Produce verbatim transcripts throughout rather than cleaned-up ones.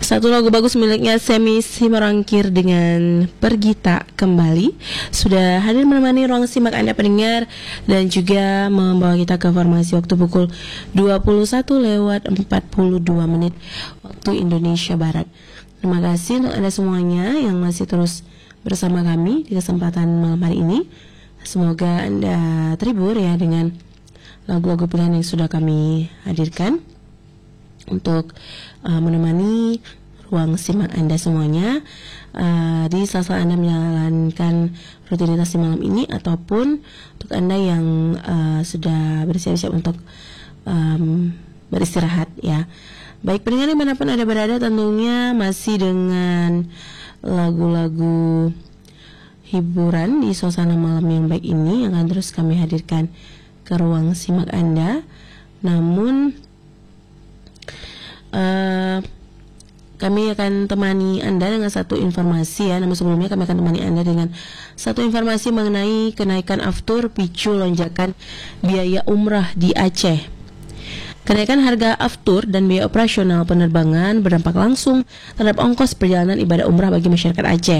Satu lagu bagus miliknya Semi Simorangkir dengan Pergi Tak Kembali sudah hadir menemani ruang simak Anda pendengar dan juga membawa kita ke formasi waktu pukul dua puluh satu lewat empat puluh dua menit waktu Indonesia Barat. Terima kasih untuk Anda semuanya yang masih terus bersama kami di kesempatan malam hari ini. Semoga Anda terhibur ya dengan lagu-lagu pilihan yang sudah kami hadirkan untuk uh, menemani ruang simak Anda semuanya uh, di saat-saat Anda menjalankan rutinitas di malam ini, ataupun untuk Anda yang uh, sudah bersiap-siap untuk um, beristirahat ya. Baik pendengar dimanapun Anda berada, tentunya masih dengan lagu-lagu hiburan di suasana malam yang baik ini yang akan terus kami hadirkan ke ruang simak Anda. Namun Uh, kami akan temani Anda dengan satu informasi ya. Namun sebelumnya kami akan temani Anda dengan satu informasi mengenai kenaikan aftur picu lonjakan biaya umrah di Aceh. Kenaikan harga aftur dan biaya operasional penerbangan berdampak langsung terhadap ongkos perjalanan ibadah umrah bagi masyarakat Aceh.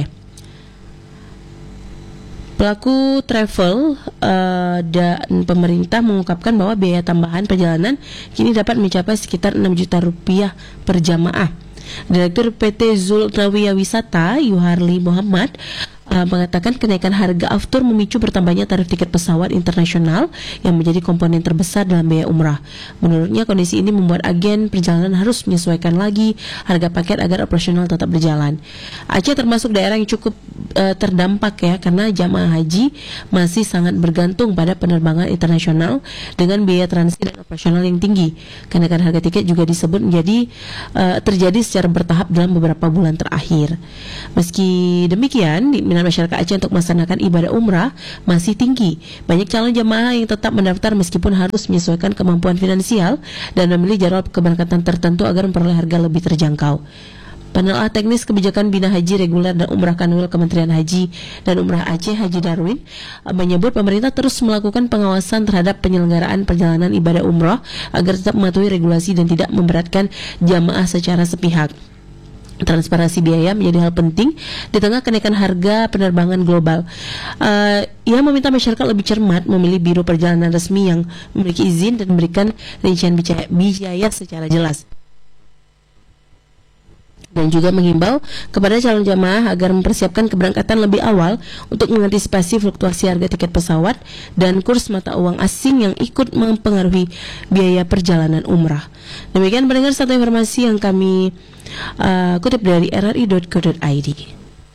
Pelaku travel uh, dan pemerintah mengungkapkan bahwa biaya tambahan perjalanan kini dapat mencapai sekitar enam juta rupiah per jamaah. Direktur P T Zulkawiyah Wisata Yuharli Muhammad uh, mengatakan kenaikan harga aftur memicu bertambahnya tarif tiket pesawat internasional yang menjadi komponen terbesar dalam biaya umrah. Menurutnya kondisi ini membuat agen perjalanan harus menyesuaikan lagi harga paket agar operasional tetap berjalan. Aceh termasuk daerah yang cukup uh, terdampak ya, karena jamaah haji masih sangat bergantung pada penerbangan internasional dengan biaya transit dan operasional yang tinggi. Kenaikan harga tiket juga disebut menjadi uh, terjadi secara bertahap dalam beberapa bulan terakhir. Meski demikian, minat masyarakat Aceh untuk melaksanakan ibadah umrah masih tinggi. Banyak calon jemaah yang tetap mendaftar meskipun harus menyesuaikan kemampuan finansial dan memilih jadwal keberangkatan tertentu agar memperoleh harga lebih terjangkau. Penelaah teknis kebijakan Bina Haji Reguler dan Umrah Kanwil Kementerian Haji dan Umrah Aceh Haji Darwin menyebut pemerintah terus melakukan pengawasan terhadap penyelenggaraan perjalanan ibadah umrah agar tetap mematuhi regulasi dan tidak memberatkan jamaah secara sepihak. Transparansi biaya menjadi hal penting di tengah kenaikan harga penerbangan global. Uh, ia meminta masyarakat lebih cermat memilih biro perjalanan resmi yang memiliki izin dan memberikan rincian biaya secara jelas. Dan juga menghimbau kepada calon jamaah agar mempersiapkan keberangkatan lebih awal untuk mengantisipasi fluktuasi harga tiket pesawat dan kurs mata uang asing yang ikut mempengaruhi biaya perjalanan umrah. Demikian pendengar satu informasi yang kami uh, kutip dari r r i dot co dot i d.